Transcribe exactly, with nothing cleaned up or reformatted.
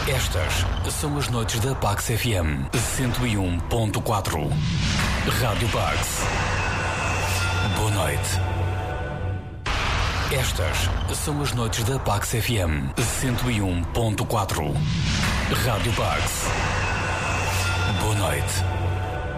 Estas são as noites da Pax F M cento e um ponto quatro. Rádio Pax. Boa noite. Estas são as noites da Pax F M cento e um ponto quatro. Rádio Pax. Boa noite.